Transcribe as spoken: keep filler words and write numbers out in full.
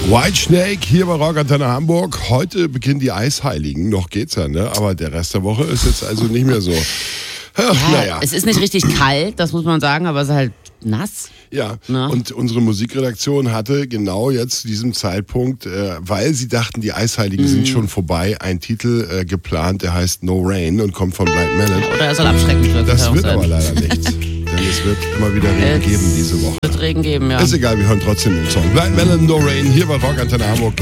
Whitesnake hier bei Rock Antenne Hamburg. Heute beginnen die Eisheiligen. Noch geht's ja, ne? Aber der Rest der Woche ist jetzt also nicht mehr so. Ach, Ja, naja. Es ist nicht richtig kalt, das muss man sagen, aber es ist halt nass. Ja, Na? und unsere Musikredaktion hatte genau jetzt zu diesem Zeitpunkt, äh, weil sie dachten, die Eisheiligen Mhm. sind schon vorbei, einen Titel äh, geplant, der heißt No Rain und kommt von Blind Melon. Oder er soll abschreckend wirken. Das kann wird auch sein. aber leider nichts, denn es wird immer wieder Regen Es geben diese Woche. wird Regen geben, ja. Ist egal, wir hören trotzdem den Song. Blind Melon, No Rain, hier bei Rock Antenne Hamburg.